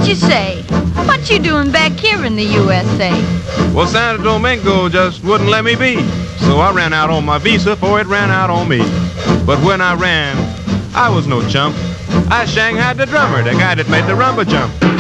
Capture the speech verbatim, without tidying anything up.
you say? What you doing back here in the U S A? Well, Santo Domingo just wouldn't let me be. So I ran out on my visa before it ran out on me. But when I ran, I was no chump. I shanghaied the drummer, the guy that made the rumba jump.